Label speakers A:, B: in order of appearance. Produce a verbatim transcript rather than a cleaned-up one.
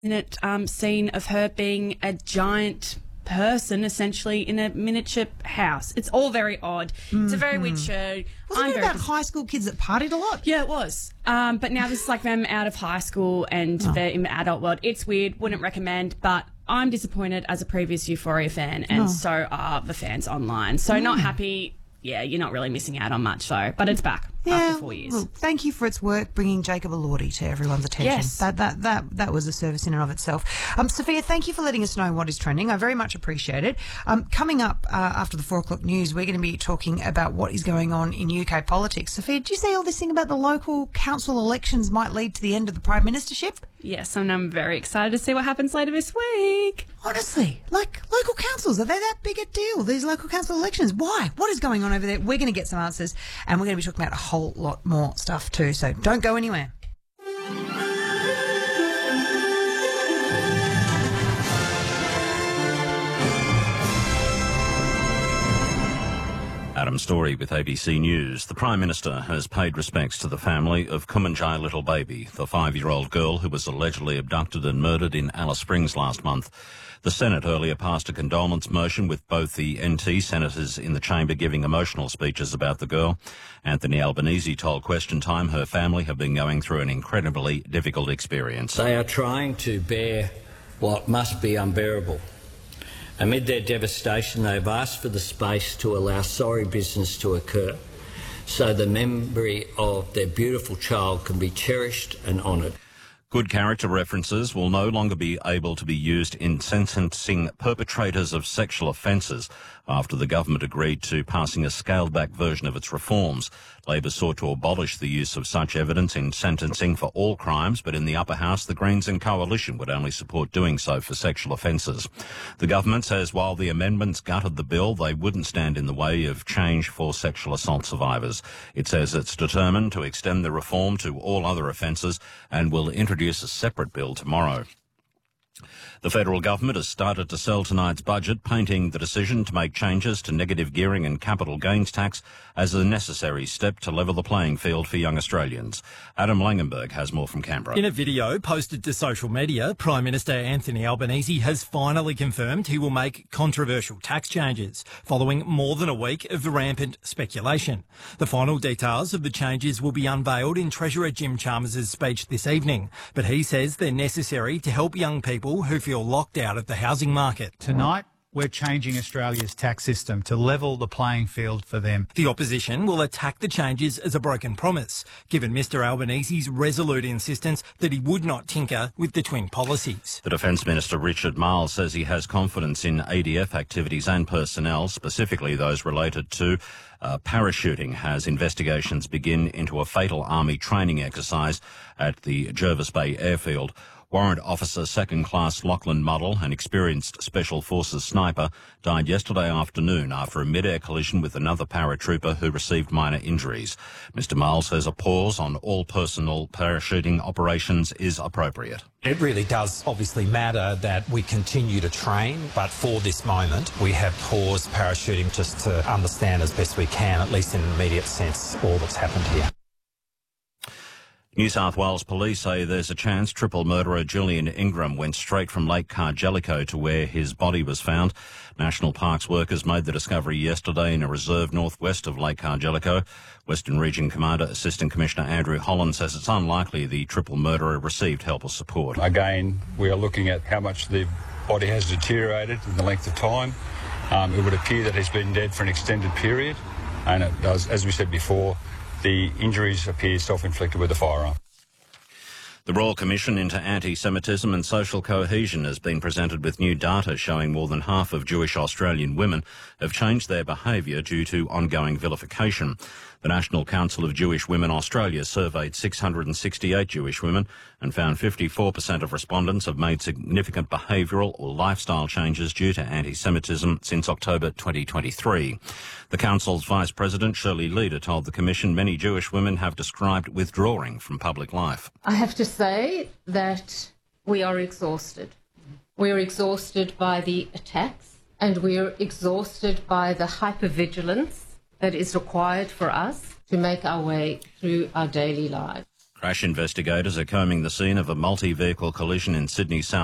A: minute um, scene of her being a giant person essentially in a miniature house. It's all very odd. Mm-hmm. It's a very weird show.
B: Wasn't it about dis- high school kids that partied a lot?
A: Yeah, it was. Um, but now this is like them out of high school and oh. they're in the adult world. It's weird. Wouldn't recommend, but I'm disappointed as a previous Euphoria fan, and oh. so are the fans online. So mm. not happy. Yeah, you're not really missing out on much though, but it's back
B: yeah,
A: after four years.
B: Well, thank you for its work bringing Jacob Elordi to everyone's attention.
A: Yes.
B: That, that, that, that was a service in and of itself. Um, Sophia, thank you for letting us know what is trending. I very much appreciate it. Um, coming up uh, after the four o'clock news, we're going to be talking about what is going on in U K politics. Sophia, did you say all this thing about the local council elections might lead to the end of the Prime Ministership?
A: Yes, and I'm very excited to see what happens later this week.
B: Honestly, like local councils, are they that big a deal, these local council elections? Why? What is going on over there? We're going to get some answers, and we're going to be talking about a whole lot more stuff too, so don't go anywhere.
C: Adam Story with A B C News. The Prime Minister has paid respects to the family of Kumanjai Little Baby, the five-year-old girl who was allegedly abducted and murdered in Alice Springs last month. The Senate earlier passed a condolence motion with both the N T senators in the chamber giving emotional speeches about the girl. Anthony Albanese told Question Time her family have been going through an incredibly difficult experience.
D: They are trying to bear what must be unbearable. Amid their devastation, they have asked for the space to allow sorry business to occur so the memory of their beautiful child can be cherished and honoured.
C: Good character references will no longer be able to be used in sentencing perpetrators of sexual offences after the government agreed to passing a scaled-back version of its reforms. Labor sought to abolish the use of such evidence in sentencing for all crimes, but in the upper house, the Greens and Coalition would only support doing so for sexual offences. The government says while the amendments gutted the bill, they wouldn't stand in the way of change for sexual assault survivors. It says it's determined to extend the reform to all other offences and will introduce a separate bill tomorrow. The federal government has started to sell tonight's budget, painting the decision to make changes to negative gearing and capital gains tax as a necessary step to level the playing field for young Australians. Adam Langenberg has more from Canberra.
E: In a video posted to social media, Prime Minister Anthony Albanese has finally confirmed he will make controversial tax changes, following more than a week of rampant speculation. The final details of the changes will be unveiled in Treasurer Jim Chalmers' speech this evening, but he says they're necessary to help young people who feel locked out of the housing market.
F: Tonight, we're changing Australia's tax system to level the playing field for them.
E: The opposition will attack the changes as a broken promise, given Mr Albanese's resolute insistence that he would not tinker with the twin policies.
C: The Defence Minister Richard Marles says he has confidence in A D F activities and personnel, specifically those related to uh, parachuting, as investigations begin into a fatal army training exercise at the Jervis Bay airfield. Warrant Officer Second Class Lachlan Muddle, an experienced Special Forces sniper, died yesterday afternoon after a mid-air collision with another paratrooper who received minor injuries. Mister Miles says a pause on all personal parachuting operations is appropriate.
G: It really does obviously matter that we continue to train, but for this moment we have paused parachuting just to understand as best we can, at least in an immediate sense, all that's happened here.
C: New South Wales police say there's a chance triple murderer Julian Ingram went straight from Lake Cargellico to where his body was found. National Parks workers made the discovery yesterday in a reserve northwest of Lake Cargellico. Western Region Commander Assistant Commissioner Andrew Holland says it's unlikely the triple murderer received help or support.
H: Again, we are looking at how much the body has deteriorated in the length of time. Um, it would appear that he's been dead for an extended period, and it does, as we said before, the injuries appear self-inflicted with a firearm.
C: The Royal Commission into Anti-Semitism and Social Cohesion has been presented with new data showing more than half of Jewish Australian women have changed their behaviour due to ongoing vilification. The National Council of Jewish Women Australia surveyed six hundred sixty-eight Jewish women and found fifty-four percent of respondents have made significant behavioural or lifestyle changes due to anti-Semitism since October twenty twenty-three. The Council's Vice President, Shirley Leader, told the Commission many Jewish women have described withdrawing from public life.
I: I have to say that we are exhausted. We are exhausted by the attacks, and we are exhausted by the hypervigilance that is required for us to make our way through our daily lives.
C: Crash investigators are combing the scene of a multi-vehicle collision in Sydney South